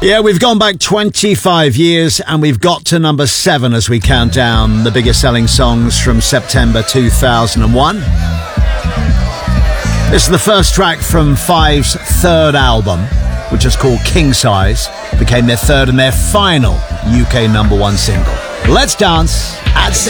Yeah, we've gone back 25 years and we've got to number 7 as we count down the biggest selling songs from September 2001. This is the first track from Five's third album, which is called King Size. Became their third and their final UK number 1 single. Let's dance at 7.